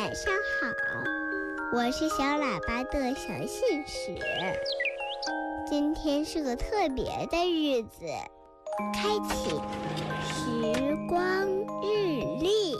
晚上好，我是小喇叭的小信使。今天是个特别的日子，开启时光日历。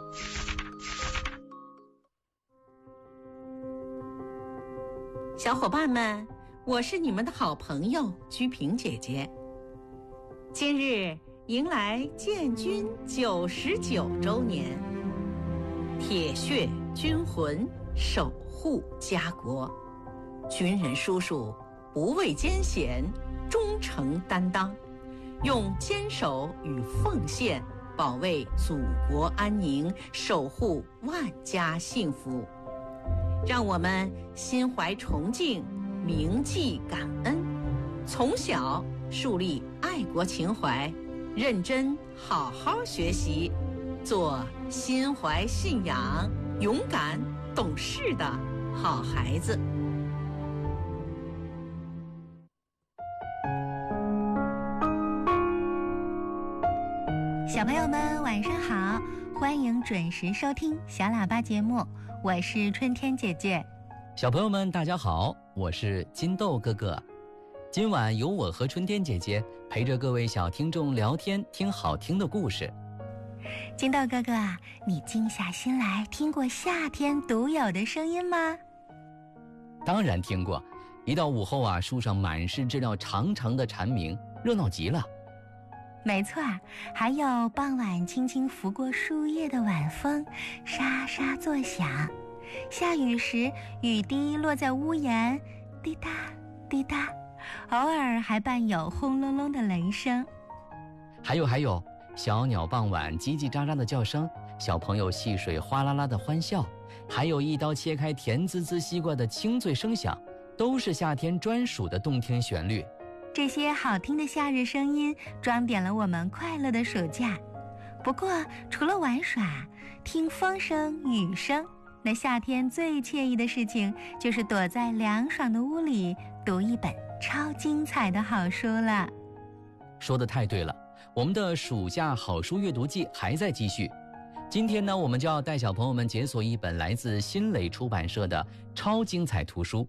小伙伴们，我是你们的好朋友居平姐姐。今日迎来建军99周年，铁血军魂守护家国，军人叔叔不畏艰险，忠诚担当，用坚守与奉献保卫祖国安宁，守护万家幸福。让我们心怀崇敬，铭记感恩，从小树立爱国情怀，认真好好学习，做心怀信仰、勇敢懂事的好孩子。 小朋友们晚上好，欢迎准时收听小喇叭节目，我是春天姐姐。 小朋友们大家好，我是金豆哥哥。今晚由我和春天姐姐陪着各位小听众聊天，听好听的故事。 金豆哥哥啊，你静下心来听过夏天独有的声音吗？ 当然听过，一到午后啊，树上满是知了长长的蝉鸣，热闹极了。 没错，还有傍晚轻轻拂过树叶的晚风，沙沙作响。下雨时，雨滴落在屋檐，滴答滴答，偶尔还伴有轰隆隆的雷声。 还有，小鸟傍晚叽叽喳喳的叫声，小朋友戏水哗啦啦的欢笑，还有一刀切开甜滋滋西瓜的清脆声响，都是夏天专属的动听旋律。 这些好听的夏日声音装点了我们快乐的暑假。不过除了玩耍，听风声雨声，那夏天最惬意的事情就是躲在凉爽的屋里读一本超精彩的好书了。 说得太对了，我们的暑假好书阅读季还在继续。今天呢，我们就要带小朋友们解锁一本来自新蕾出版社的超精彩图书。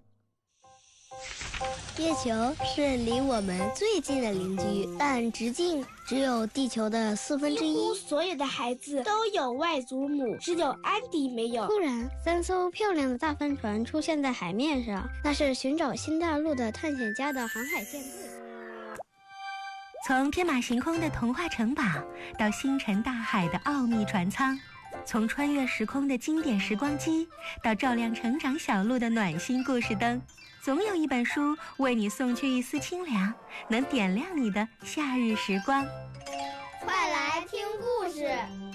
月球是离我们最近的邻居，但直径只有地球的1/4。 几乎所有的孩子都有外祖母，只有安迪没有。 突然，3艘漂亮的大帆船出现在海面上，那是寻找新大陆的探险家的航海舰队。 从天马行空的童话城堡到星辰大海的奥秘船舱，从穿越时空的经典时光机到照亮成长小路的暖心故事灯，总有一本书为你送去一丝清凉，能点亮你的夏日时光。 快来听故事。